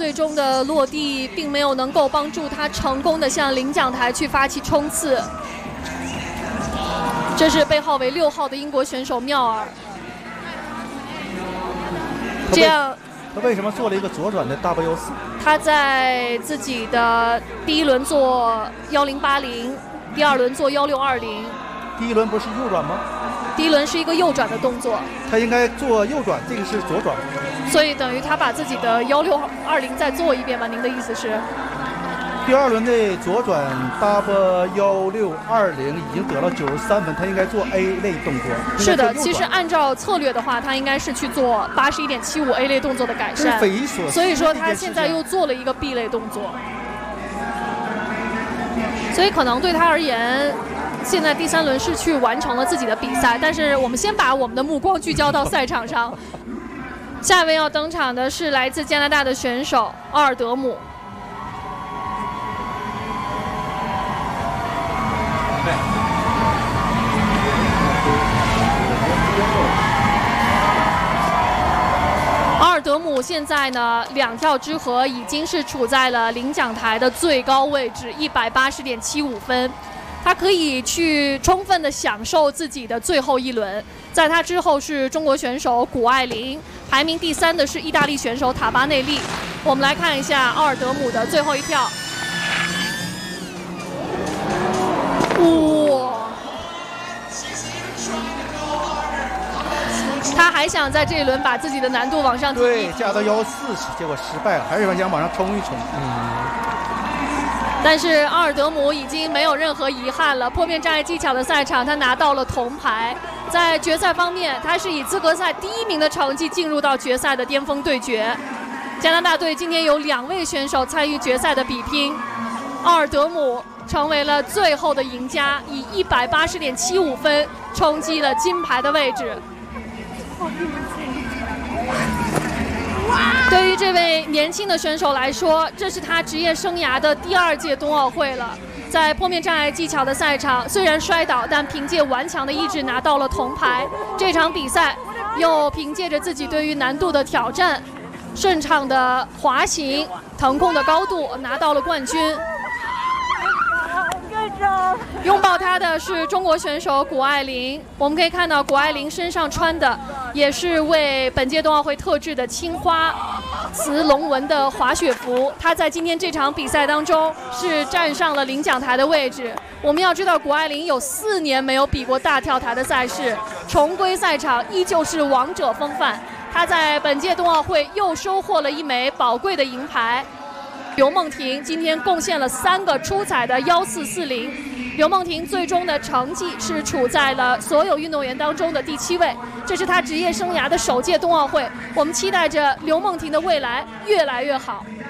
最终的落地并没有能够帮助他成功的向领奖台去发起冲刺。这是背号为6号的英国选手妙尔。这样， 他为什么做了一个左转的W14？ 他在自己的第一轮做1080，第二轮做1620。 第一轮不是右转吗？ 第一轮是一个右转的动作， 他应该做右转，这个是左转， 所以等于他把自己的1620再做一遍吧？您的意思是？ 第二轮的左转 W1620已经得了93分，他应该做 A 类动作。 是的，其实按照策略的话，他应该是去做81.75 A 类动作的改善， 匪夷所思。 所以说他现在又做了一个 B 类动作，所以可能对他而言。现在第3轮是去完成了自己的比赛，但是我们先把我们的目光聚焦到赛场上。下一位要登场的是来自加拿大的选手奥尔德姆。奥尔德姆现在呢2跳之和已经是处在了领奖台的最高位置，180.75分。他可以去充分的享受自己的最后一轮，在他之后是中国选手谷爱凌，排名第3的是意大利选手塔巴内利。我们来看一下奥尔德姆的最后一跳，哇！他还想在这一轮把自己的难度往上提， 对，加到140，结果失败了，还是想往上冲一冲。 但是奥尔德姆已经没有任何遗憾了。破面障碍技巧的赛场，他拿到了铜牌。在决赛方面，他是以资格赛第1名的成绩进入到决赛的巅峰对决。加拿大队今天有2位选手参与决赛的比拼，奥尔德姆成为了最后的赢家，以180.75分冲击了金牌的位置。对于这位年轻的选手来说，这是他职业生涯的第2届冬奥会了。在破面障碍技巧的赛场，虽然摔倒，但凭借顽强的意志拿到了铜牌。这场比赛又凭借着自己对于难度的挑战、顺畅的滑行、腾空的高度拿到了冠军。拥抱他的是中国选手谷爱凌。我们可以看到谷爱凌身上穿的也是为本届冬奥会特制的青花瓷龙纹的滑雪服。她在今天这场比赛当中是站上了领奖台的位置。我们要知道，谷爱凌有4年没有比过大跳台的赛事，重归赛场依旧是王者风范。她在本届冬奥会又收获了1枚宝贵的银牌。刘梦婷今天贡献了3个出彩的1440。刘梦婷最终的成绩是处在了所有运动员当中的第7位，这是她职业生涯的首届冬奥会。我们期待着刘梦婷的未来越来越好。